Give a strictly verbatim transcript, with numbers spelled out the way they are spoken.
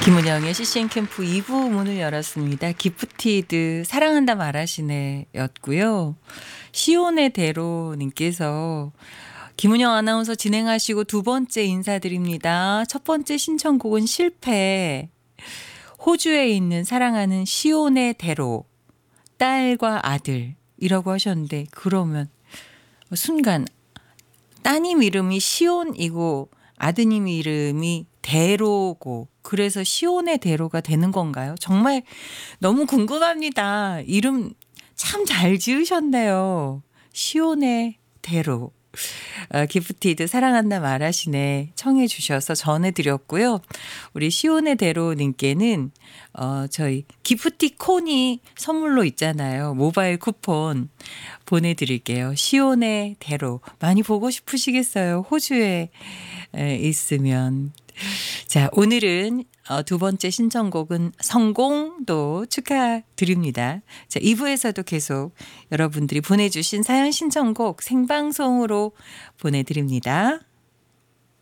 김은영의 씨씨엔 캠프 이 부 문을 열었습니다. 기프티드 사랑한다 말하시네 였고요. 시온의 대로님께서 김은영 아나운서 진행하시고 두 번째 인사드립니다. 첫 번째 신청곡은 실패. 호주에 있는 사랑하는 시온의 대로 딸과 아들이라고 하셨는데, 그러면 순간 따님 이름이 시온이고 아드님 이름이 대로고 그래서 시온의 대로가 되는 건가요? 정말 너무 궁금합니다. 이름 참 잘 지으셨네요. 시온의 대로. 어, 기프티드 사랑한다 말하시네 청해 주셔서 전해드렸고요. 우리 시온의 대로님께는 어, 저희 기프티콘이 선물로 있잖아요. 모바일 쿠폰 보내드릴게요. 시온의 대로 많이 보고 싶으시겠어요. 호주에 에, 있으면. 자, 오늘은 어, 두 번째 신청곡은 성공도 축하드립니다. 자, 이 부에서도 계속 여러분들이 보내주신 사연 신청곡 생방송으로 보내드립니다.